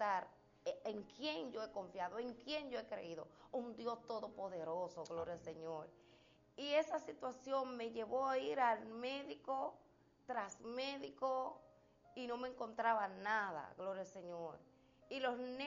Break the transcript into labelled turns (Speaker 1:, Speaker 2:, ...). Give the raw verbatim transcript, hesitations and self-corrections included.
Speaker 1: despertar en quién yo he confiado, en quién yo he creído, un Dios todopoderoso, gloria al Señor. Y esa situación me llevó a ir al médico tras médico y no me encontraba nada, gloria al Señor. Y los